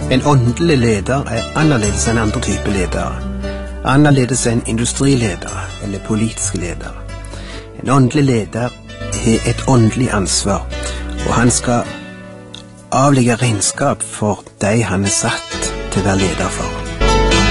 En åndelig leder annerledes enn andre typer ledere. Annerledes enn industrileder eller politiske ledere. En åndelig leder har et åndelig ansvar, og han skal avlegge regnskap for de han er satt til å være leder for.